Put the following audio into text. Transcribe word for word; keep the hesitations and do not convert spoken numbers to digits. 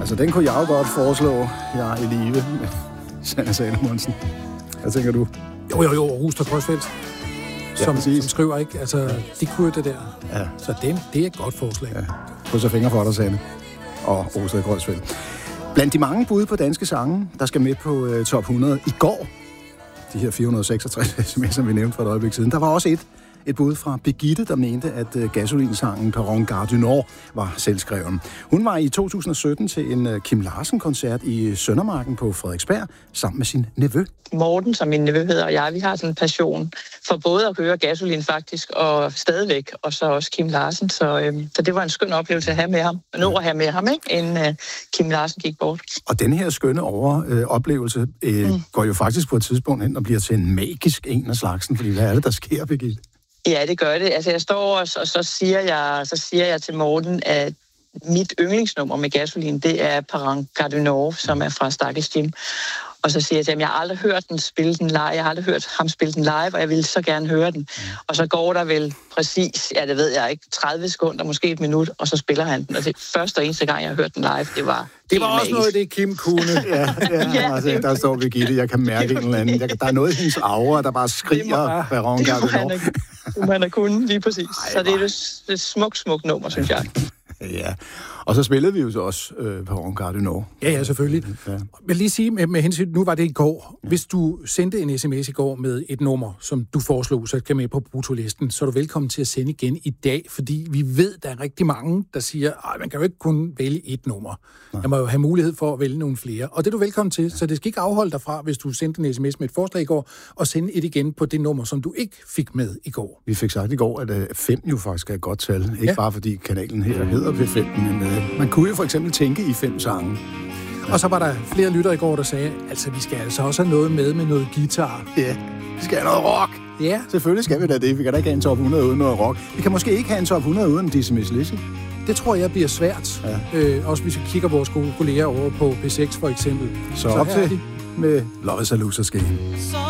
Altså, den kunne jeg jo godt foreslå, jeg er i live med Sanne Salomonsen. Hvad tænker du? Jo, jo, jo, Rust og Grøsfeldt, som, ja, som skriver, ikke? Altså, de kunne det der. Ja. Så det, det er et godt forslag. Ja. Krydser fingre for dig, Sanne. Og Rust og Grøsfeldt. Blandt de mange bud på danske sange, der skal med på uh, top hundrede i går, de her fire hundrede og seksogtres sms'er, som vi nævnte for et øjeblik siden, der var også et, et bud fra Birgitte, der mente, at uh, gasolinsangen Perron Gare du Nord var selvskreven. Hun var i to tusind og sytten til en uh, Kim Larsen-koncert i Søndermarken på Frederiksberg, sammen med sin nevø. Morten, som min nevø hedder, og jeg, vi har sådan en passion for både at høre Gasolin faktisk, og stadigvæk, og så også Kim Larsen. Så, øhm, så det var en skøn oplevelse at have med ham. Nå at have med ham, ikke? Inden øh, Kim Larsen gik bort. Og den her skønne over, øh, oplevelse øh, mm. går jo faktisk på et tidspunkt hen og bliver til en magisk en af slagsen, fordi hvad er det, der sker, Birgitte? Ja, det gør det. Altså, jeg står og, og så, siger jeg, så siger jeg til Morten, at mit yndlingsnummer med Gasolin, det er Perron Gare du Nord, som er fra Stakkels Jim. Og så siger jeg til ham, jeg har aldrig hørt den spille den live, jeg har aldrig hørt ham spille den live, og jeg ville så gerne høre den. Mm. Og så går der vel præcis, ja det ved jeg ikke, tredive sekunder, måske et minut, og så spiller han den. Og det første og eneste gang, jeg har hørt den live, det var Det var også magisk. Noget, det Kim kunne. ja, ja, ja, altså, der står Birgitte, jeg kan mærke en eller anden. Jeg, der er noget i hendes aura, der bare skriger Perron Gare du Nord. Det må han have kunnet, lige præcis. Ej, så det er et, et smukt, smukt nummer, synes jeg. Ja, og så spillede vi jo så også øh, Perron Gare du Nord. Ja, ja, selvfølgelig. Ja. Jeg vil lige sige med, med hensyn, nu var det i går. Ja. Hvis du sendte en sms i går med et nummer, som du foreslog, så kan med på brutolisten, så er du velkommen til at sende igen i dag, fordi vi ved, der er rigtig mange, der siger, at man kan jo ikke kun vælge et nummer. Nej. Jeg må jo have mulighed for at vælge nogle flere. Og det er du velkommen til, så det skal ikke afholde dig fra, hvis du sendte en sms med et forslag i går, og sende et igen på det nummer, som du ikke fik med i går. Vi fik sagt i går, at øh, fem jo faktisk er et godt tal. Ikke ja. Bare fordi kanalen her hedder P fem, men øh, man kunne jo for eksempel tænke i fem sange. Ja. Og så var der flere lyttere i går, der sagde, altså vi skal altså også have noget med med noget guitar. Ja, vi skal have noget rock. Ja. Selvfølgelig skal vi da det. Vi kan da ikke have en top hundrede uden noget rock. Vi kan måske ikke have en top hundrede uden Dizzy Miss Lizzy. Det tror jeg bliver svært. Ja. Øh, også hvis vi kigger vores gode kolleger over på P seks for eksempel. Så, så op til med Love is a Loser's Game.